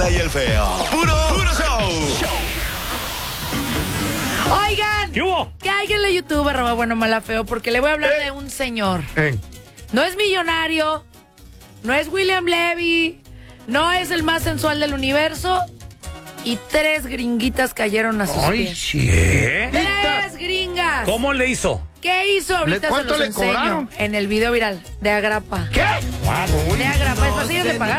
Y el feo. Puro show. Oigan, ¿Qué hubo? que alguien en YouTube, bueno, mala feo, porque le voy a hablar de un señor. No es millonario, no es William Levy, no es el más sensual del universo, y 3 gringuitas cayeron a sus pies. ¿Qué? 3 gringas. ¿Cómo le hizo? ¿Qué hizo? Ahorita se ¿Cuánto los le enseño cobraron? en el video viral de Agrapa. ¿Qué? De Agrapa, es fácil de pagar.